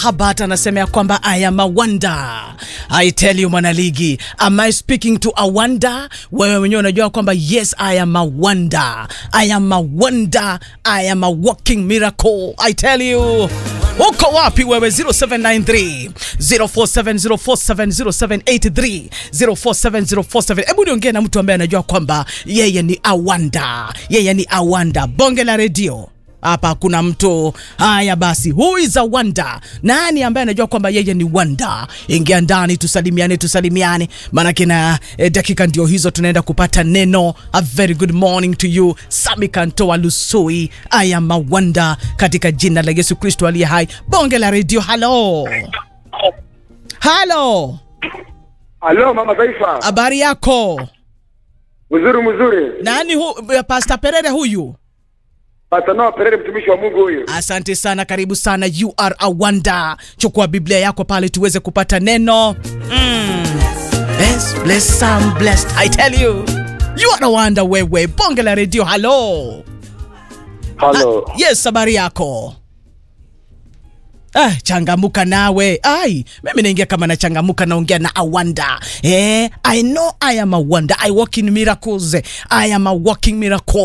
Habata anasema ya kwamba I am a wonder. I tell you mwanaligi, am I speaking to a wonder? Wewe mwenyewe unajua kwamba yes, I am a wonder. I am a wonder. I am a walking miracle. I tell you. Uko wapi wewe? 0793 0470470783 047047. Hebu niongee na mtu ambaye anajua kwamba yeye ni a wonder. Yeye ni a wonder. Bonge la radio. Hapa kuna mtu. Haya basi, who is a wonder? Nani ambaye anajua kwamba yeye ni wonder? Ingia ndani tusalimiane. Maana kina dakika ndio hizo tunaenda kupata neno. A very good morning to you. Sami Kantoa Lusui. I am a wonder katika jina la Yesu Kristo aliye hai. Bonge la radio. Hello. Hello. Hello Mama Taifa. Habari yako? Mzuri. Nani Pastor Perere huyu? Pastor Noah Perere, mtumishi wa Mungu huyu. Asante sana, karibu sana. You are a wonder. Chukua Biblia yako pale tuweze kupata neno. Yes, bless some blessed. I tell you. You are a wonder wewe. Bonge la radio. Hello. Hello. Yes, habari yako? Changamuka nawe. Mimi naingia kama na changamuka, naongea na a wonder. I know I am a wonder. I walk in miracles. I am a walking miracle.